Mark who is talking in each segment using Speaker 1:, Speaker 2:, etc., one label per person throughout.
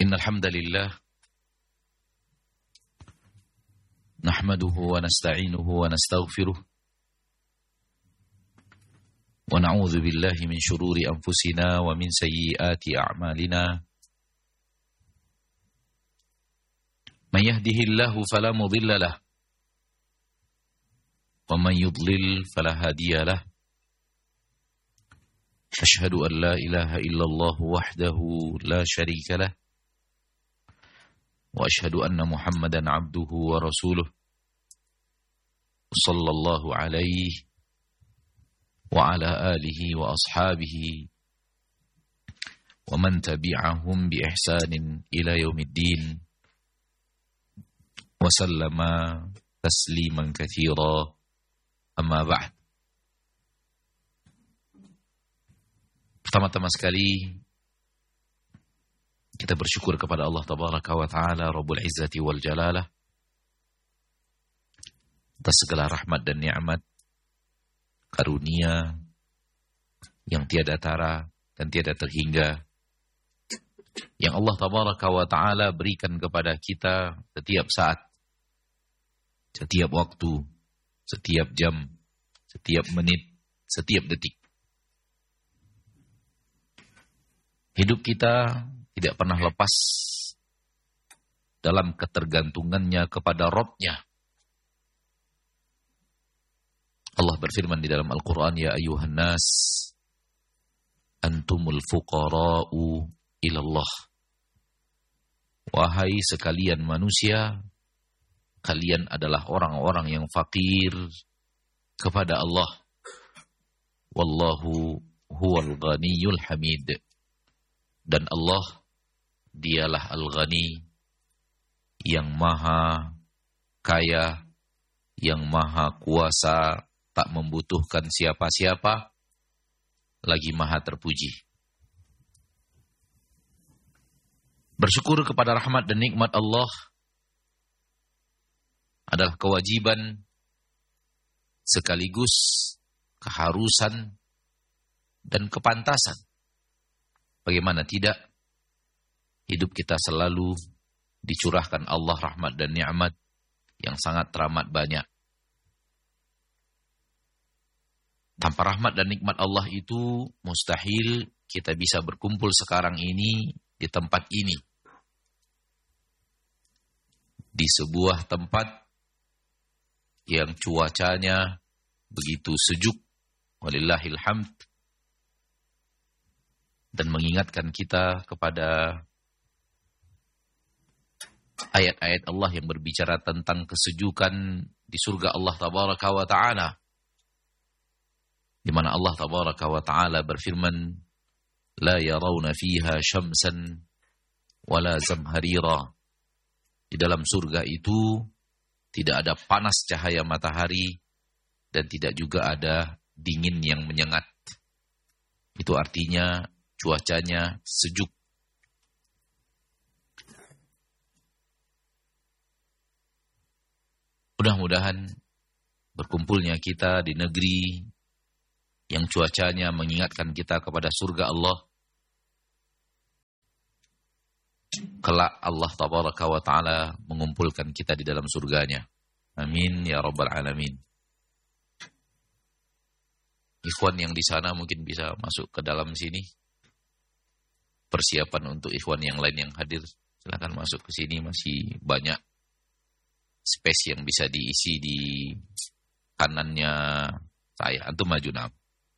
Speaker 1: إن الحمد لله نحمده ونستعينه ونستغفره ونعوذ بالله من شرور أنفسنا ومن سيئات أعمالنا من يهده الله فلا مضل له ومن يضلل فلا هادي له أشهد أن لا إله إلا الله وحده لا شريك له وأشهد أن محمدا عبده ورسوله صلى الله عليه وعلى آله وأصحابه ومن تبعهم بإحسان إلى يوم الدين وسلم تسليما كثيرا أما بعد. Pertama-tama sekali kita bersyukur kepada Allah Tabaraka wa Ta'ala Rabbul Izzati wal Jalalah atas segala rahmat dan nikmat karunia yang tiada tara dan tiada terhingga yang Allah Tabaraka wa Ta'ala berikan kepada kita setiap saat, setiap waktu, setiap jam, setiap menit, setiap detik. Hidup kita tidak pernah lepas dalam ketergantungannya kepada Rabb-Nya. Allah berfirman di dalam Al-Quran, Ya ayuhan nas, antumul fuqara'u ilallah. Wahai sekalian manusia, kalian adalah orang-orang yang fakir kepada Allah. Wallahu huwal ghaniyul hamid. Dan Allah, dialah Al-Ghani, yang maha kaya, yang maha kuasa, tak membutuhkan siapa-siapa, lagi maha terpuji. Bersyukur kepada rahmat dan nikmat Allah adalah kewajiban sekaligus keharusan dan kepantasan. Bagaimana tidak, hidup kita selalu dicurahkan Allah rahmat dan nikmat yang sangat teramat banyak. Tanpa rahmat dan nikmat Allah itu mustahil kita bisa berkumpul sekarang ini di tempat ini. Di sebuah tempat yang cuacanya begitu sejuk, walillahil hamd, dan mengingatkan kita kepada ayat-ayat Allah yang berbicara tentang kesejukan di surga Allah Tabaraka wa Ta'ala, di mana Allah Tabaraka wa Ta'ala berfirman, La yarawna fiha syamsan wala zamharira. Di dalam surga itu tidak ada panas cahaya matahari dan tidak juga ada dingin yang menyengat. Itu artinya cuacanya sejuk. Mudah-mudahan berkumpulnya kita di negeri yang cuacanya mengingatkan kita kepada surga Allah, kelak Allah Tabaraka wa Ta'ala mengumpulkan kita di dalam surganya. Amin ya Rabbal Alamin. Ikhwan yang di sana mungkin bisa masuk ke dalam sini. Persiapan untuk ikhwan yang lain yang hadir, silakan masuk ke sini, masih banyak space yang bisa diisi di kanannya saya. Antum maju nak.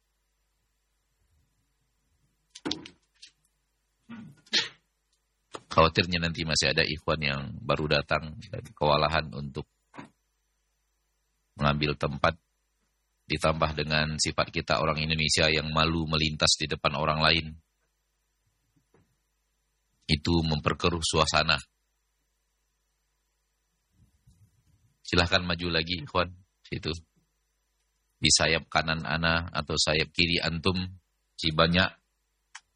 Speaker 1: Khawatirnya nanti masih ada ikhwan yang baru datang dan kewalahan untuk mengambil tempat, ditambah dengan sifat kita orang Indonesia yang malu melintas di depan orang lain. Itu memperkeruh suasana. Silahkan maju lagi, ikhwan. Situ. Di sayap kanan ana atau sayap kiri antum, si banyak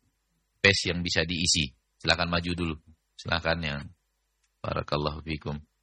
Speaker 1: space yang bisa diisi. Silahkan maju dulu. Silahkan ya. Barakallahu fikum.